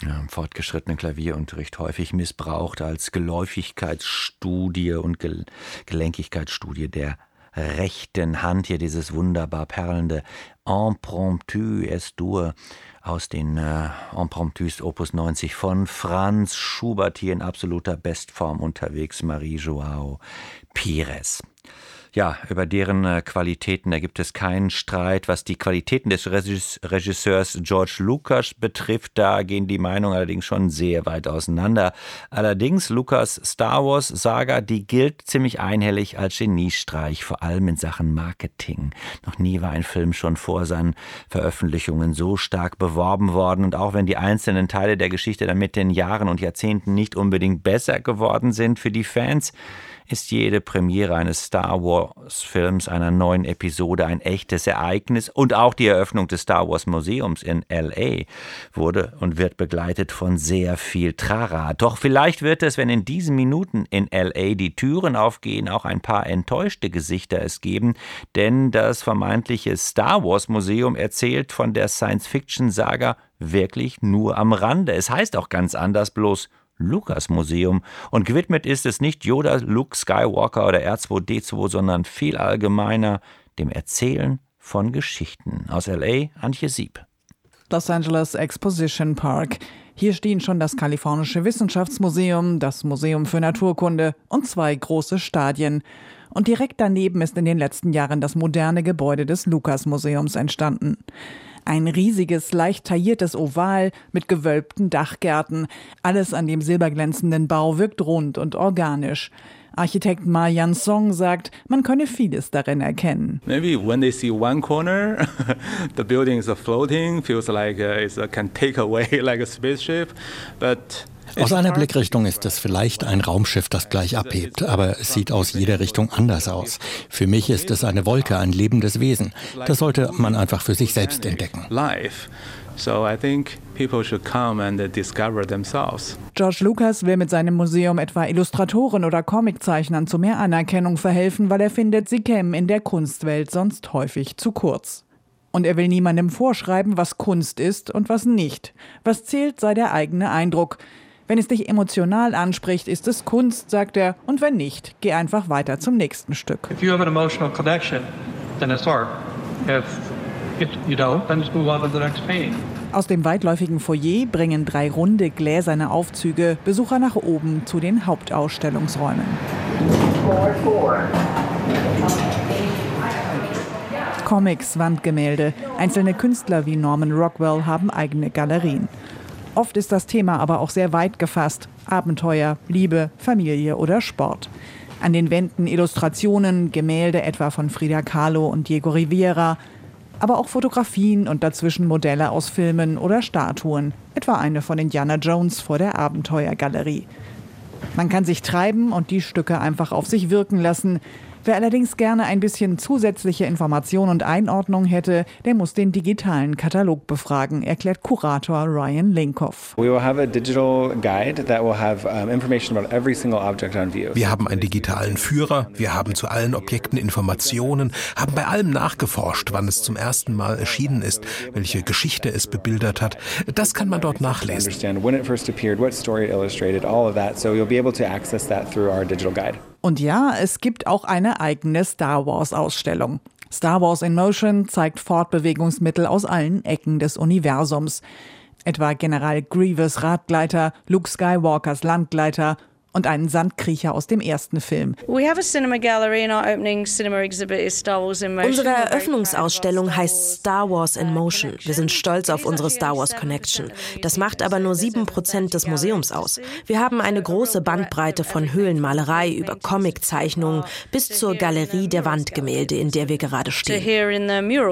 Ja, im fortgeschrittenen Klavierunterricht häufig missbraucht als Geläufigkeitsstudie und Gelenkigkeitsstudie der rechten Hand. Hier dieses wunderbar perlende Impromptu S-Dur aus den Impromptus Opus 90 von Franz Schubert, hier in absoluter Bestform unterwegs, Marie Joao Pires. Ja, über deren Qualitäten, da gibt es keinen Streit. Was die Qualitäten des Regisseurs George Lucas betrifft, da gehen die Meinungen allerdings schon sehr weit auseinander. Allerdings, Lucas' Star Wars Saga, die gilt ziemlich einhellig als Geniestreich, vor allem in Sachen Marketing. Noch nie war ein Film schon vor seinen Veröffentlichungen so stark beworben worden. Und auch wenn die einzelnen Teile der Geschichte dann mit den Jahren und Jahrzehnten nicht unbedingt besser geworden sind für die Fans, ist jede Premiere eines Star Wars-Films, einer neuen Episode, ein echtes Ereignis. Und auch die Eröffnung des Star Wars Museums in L.A. wurde und wird begleitet von sehr viel Trara. Doch vielleicht wird es, wenn in diesen Minuten in L.A. die Türen aufgehen, auch ein paar enttäuschte Gesichter es geben. Denn das vermeintliche Star Wars Museum erzählt von der Science-Fiction-Saga wirklich nur am Rande. Es heißt auch ganz anders, bloß Lucas-Museum. Und gewidmet ist es nicht Yoda, Luke Skywalker oder R2-D2, sondern viel allgemeiner dem Erzählen von Geschichten. Aus L.A. Antje Sieb. Los Angeles Exposition Park. Hier stehen schon das Kalifornische Wissenschaftsmuseum, das Museum für Naturkunde und 2 große Stadien. Und direkt daneben ist in den letzten Jahren das moderne Gebäude des Lucas-Museums entstanden. Ein riesiges, leicht tailliertes Oval mit gewölbten Dachgärten. Alles an dem silberglänzenden Bau wirkt rund und organisch. Architekt Ma Yan-song sagt, man könne vieles darin erkennen. Maybe when they see one corner, the building is floating, feels like it can take away like a spaceship, but aus einer Blickrichtung ist es vielleicht ein Raumschiff, das gleich abhebt, aber es sieht aus jeder Richtung anders aus. Für mich ist es eine Wolke, ein lebendes Wesen. Das sollte man einfach für sich selbst entdecken. So I think people should come and discover themselves. George Lucas will mit seinem Museum etwa Illustratoren oder Comiczeichnern zu mehr Anerkennung verhelfen, weil er findet, sie kämen in der Kunstwelt sonst häufig zu kurz. Und er will niemandem vorschreiben, was Kunst ist und was nicht. Was zählt, sei der eigene Eindruck. Wenn es dich emotional anspricht, ist es Kunst, sagt er, und wenn nicht, geh einfach weiter zum nächsten Stück. If you have an emotional connection, then it's art. If you don't, then just move on to the next painting. Aus dem weitläufigen Foyer bringen 3 runde gläserne Aufzüge Besucher nach oben zu den Hauptausstellungsräumen. Comics, Wandgemälde, einzelne Künstler wie Norman Rockwell haben eigene Galerien. Oft ist das Thema aber auch sehr weit gefasst. Abenteuer, Liebe, Familie oder Sport. An den Wänden Illustrationen, Gemälde etwa von Frida Kahlo und Diego Rivera, aber auch Fotografien und dazwischen Modelle aus Filmen oder Statuen, etwa eine von Indiana Jones vor der Abenteuergalerie. Man kann sich treiben und die Stücke einfach auf sich wirken lassen. Wer allerdings gerne ein bisschen zusätzliche Information und Einordnung hätte, der muss den digitalen Katalog befragen, erklärt Kurator Ryan Linkoff. Wir haben einen digitalen Führer, wir haben zu allen Objekten Informationen, haben bei allem nachgeforscht, wann es zum ersten Mal erschienen ist, welche Geschichte es bebildert hat. Das kann man dort nachlesen. Und ja, es gibt auch eine eigene Star Wars-Ausstellung. Star Wars in Motion zeigt Fortbewegungsmittel aus allen Ecken des Universums. Etwa General Grievous Radgleiter, Luke Skywalkers Landgleiter und einen Sandkriecher aus dem ersten Film. Unsere Eröffnungsausstellung heißt Star Wars in Motion. Wir sind stolz auf unsere Star Wars Connection. Das macht aber nur 7% des Museums aus. Wir haben eine große Bandbreite von Höhlenmalerei über Comiczeichnungen bis zur Galerie der Wandgemälde, in der wir gerade stehen.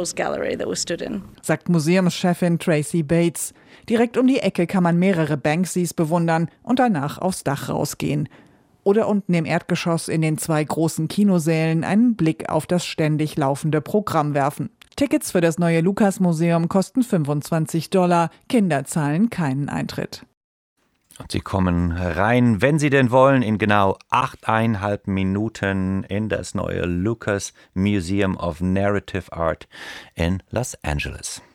Sagt Museumschefin Tracy Bates. Direkt um die Ecke kann man mehrere Banksys bewundern und danach aufs Dach rausgehen. Oder unten im Erdgeschoss in den 2 großen Kinosälen einen Blick auf das ständig laufende Programm werfen. Tickets für das neue Lucas-Museum kosten $25. Kinder zahlen keinen Eintritt. Und Sie kommen rein, wenn Sie denn wollen, in genau 8,5 Minuten in das neue Lucas Museum of Narrative Art in Los Angeles.